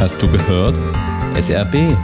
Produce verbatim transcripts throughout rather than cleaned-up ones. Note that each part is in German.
Hast du gehört? S R B.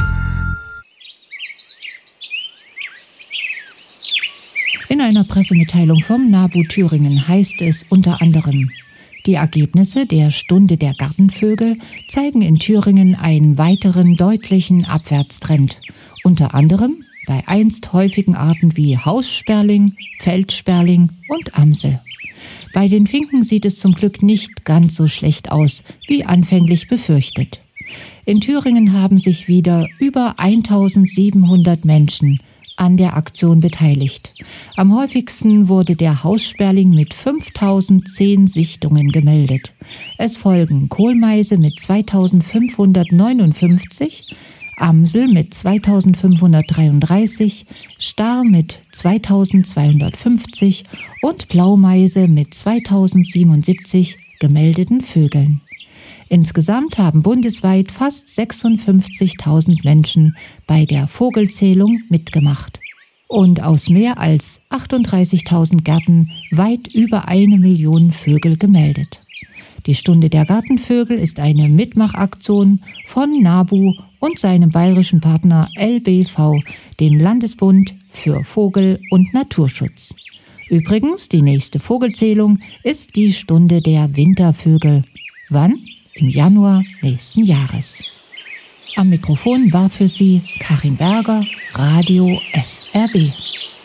In einer Pressemitteilung vom NABU Thüringen heißt es unter anderem: Die Ergebnisse der Stunde der Gartenvögel zeigen in Thüringen einen weiteren deutlichen Abwärtstrend. Unter anderem bei einst häufigen Arten wie Haussperling, Feldsperling und Amsel. Bei den Finken sieht es zum Glück nicht ganz so schlecht aus, wie anfänglich befürchtet. In Thüringen haben sich wieder über eintausendsiebenhundert Menschen an der Aktion beteiligt. Am häufigsten wurde der Haussperling mit fünftausendzehn Sichtungen gemeldet. Es folgen Kohlmeise mit zweitausendfünfhundertneunundfünfzig, Amsel mit zweitausendfünfhundertdreiunddreißig, Star mit zweitausendzweihundertfünfzig und Blaumeise mit zweitausendsiebenundsiebzig gemeldeten Vögeln. Insgesamt haben bundesweit fast sechsundfünfzigtausend Menschen bei der Vogelzählung mitgemacht und aus mehr als achtunddreißigtausend Gärten weit über eine Million Vögel gemeldet. Die Stunde der Gartenvögel ist eine Mitmachaktion von NABU und seinem bayerischen Partner L B V, dem Landesbund für Vogel- und Naturschutz. Übrigens, die nächste Vogelzählung ist die Stunde der Wintervögel. Wann? Im Januar nächsten Jahres. Am Mikrofon war für Sie Karin Berger, Radio S R B.